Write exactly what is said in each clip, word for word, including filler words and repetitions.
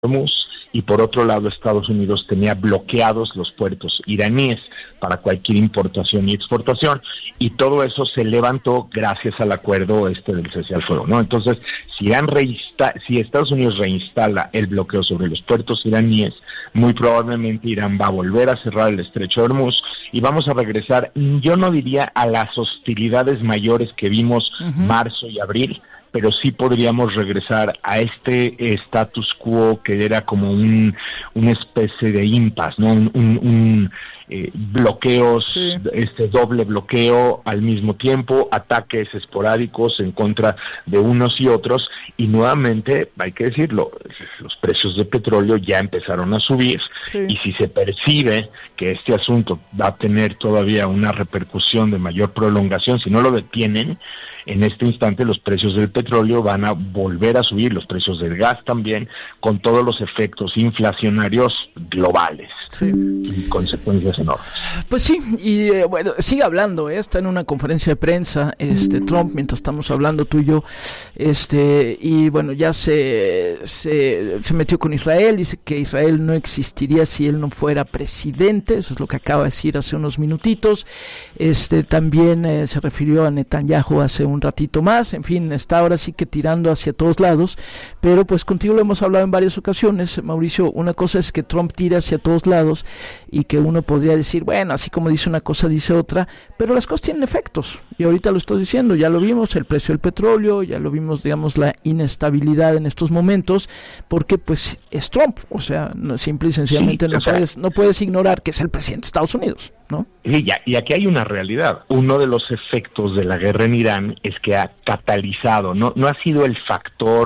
Hormuz, y por otro lado Estados Unidos tenía bloqueados los puertos iraníes para cualquier importación y exportación, y todo eso se levantó gracias al acuerdo este del cese al fuego, ¿no? Entonces, si Irán reinsta- si Estados Unidos reinstala el bloqueo sobre los puertos iraníes, muy probablemente Irán va a volver a cerrar el estrecho de Hormuz y vamos a regresar, yo no diría a las hostilidades mayores que vimos uh-huh. marzo y abril, pero sí podríamos regresar a este status quo que era como un una especie de impasse, ¿no? Un, un, un eh, bloqueos, sí. este doble bloqueo al mismo tiempo, ataques esporádicos en contra de unos y otros, y nuevamente, hay que decirlo, los precios de petróleo ya empezaron a subir, sí. y si se percibe que este asunto va a tener todavía una repercusión de mayor prolongación, si no lo detienen, en este instante los precios del petróleo van a volver a subir, los precios del gas también, con todos los efectos inflacionarios globales, sí. y consecuencias enormes. Pues sí, y eh, bueno, sigue hablando, ¿eh? Está en una conferencia de prensa, este Trump, mientras estamos hablando tú y yo, este, y bueno, ya se, se, se metió con Israel, dice que Israel no existiría si él no fuera presidente, eso es lo que acaba de decir hace unos minutitos, este, también eh, se refirió a Netanyahu hace un ratito más, en fin, está ahora sí que tirando hacia todos lados, pero pues contigo lo hemos hablado en varias ocasiones, Mauricio, una cosa es que Trump tira hacia todos lados y que uno podría decir, bueno, así como dice una cosa, dice otra, pero las cosas tienen efectos, y ahorita lo estoy diciendo, ya lo vimos, el precio del petróleo, ya lo vimos, digamos, la inestabilidad en estos momentos, porque pues es Trump, o sea, no, simple y sencillamente sí, no, sea, puedes, no puedes ignorar que es el presidente de Estados Unidos, ¿no? Y, y aquí hay una realidad, uno de los efectos de la guerra en Irán es que ha catalizado, no, no ha sido el factor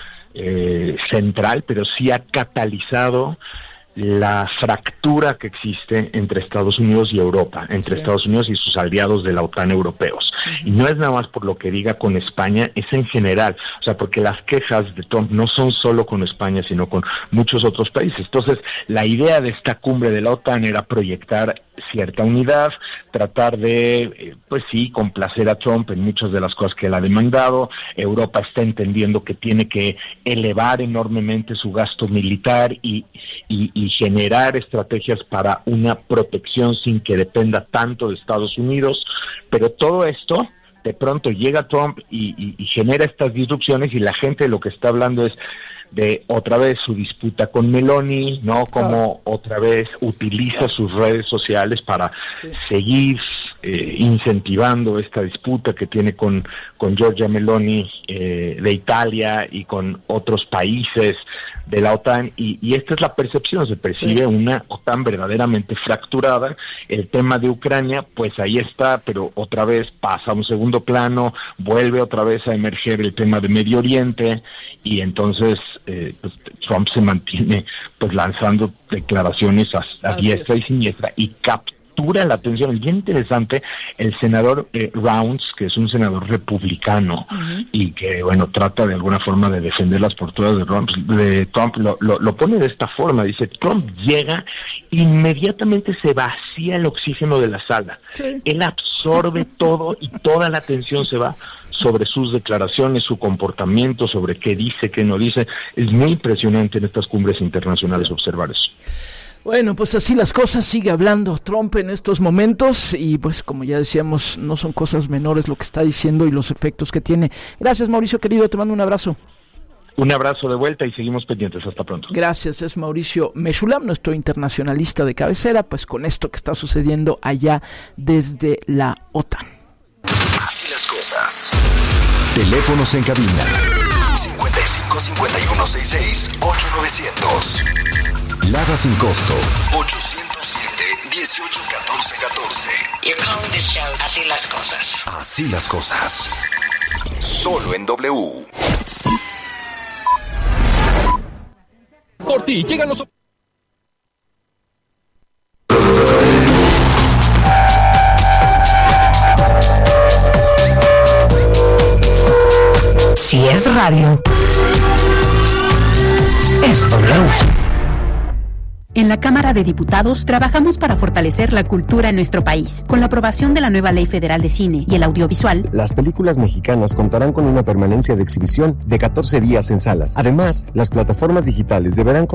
eh, central, pero sí ha catalizado la fractura que existe entre Estados Unidos y Europa, entre sí. Estados Unidos y sus aliados de la OTAN europeos. Uh-huh. Y no es nada más por lo que diga con España, es en general, o sea, porque las quejas de Trump no son solo con España, sino con muchos otros países. Entonces, la idea de esta cumbre de la OTAN era proyectar cierta unidad, tratar de, eh, pues sí, complacer a Trump en muchas de las cosas que él ha demandado. Europa está entendiendo que tiene que elevar enormemente su gasto militar y, y, y generar estrategias para una protección sin que dependa tanto de Estados Unidos, pero todo esto de pronto llega Trump y, y, y genera estas disrupciones, y la gente lo que está hablando es de otra vez su disputa con Meloni, ¿no? Como otra vez utiliza sus redes sociales para sí. seguir eh, incentivando esta disputa que tiene con, con Giorgia Meloni eh, de Italia y con otros países de la OTAN, y, y esta es la percepción, se percibe sí. una OTAN verdaderamente fracturada. El tema de Ucrania, pues ahí está, pero otra vez pasa a un segundo plano, vuelve otra vez a emerger el tema de Medio Oriente, y entonces eh, pues, Trump se mantiene pues lanzando declaraciones a, a diestra y siniestra y captura la atención. Es bien interesante, el senador eh, Rounds, que es un senador republicano uh-huh. y que, bueno, trata de alguna forma de defender las posturas de Trump, de Trump lo, lo, lo pone de esta forma, dice, Trump llega, inmediatamente se vacía el oxígeno de la sala, sí. él absorbe todo y toda la atención se va sobre sus declaraciones, su comportamiento, sobre qué dice, qué no dice. Es muy impresionante en estas cumbres internacionales observar eso. Bueno, pues así las cosas, sigue hablando Trump en estos momentos y pues como ya decíamos, no son cosas menores lo que está diciendo y los efectos que tiene. Gracias, Mauricio querido, te mando un abrazo. Un abrazo de vuelta y seguimos pendientes, hasta pronto. Gracias, es Mauricio Meshulam, nuestro internacionalista de cabecera, pues con esto que está sucediendo allá desde la OTAN. Así las cosas. Teléfonos en cabina cincuenta y cinco, cincuenta y uno, sesenta y seis, ocho novecientos. Lada sin costo ochocientos siete, dieciocho, catorce, catorce. You're calling this show Así las cosas. Así las cosas. Solo en W. Por ti llegan los... Si es radio, es W. En la Cámara de Diputados trabajamos para fortalecer la cultura en nuestro país. Con la aprobación de la nueva Ley Federal de Cine y el audiovisual, las películas mexicanas contarán con una permanencia de exhibición de catorce días en salas. Además, las plataformas digitales deberán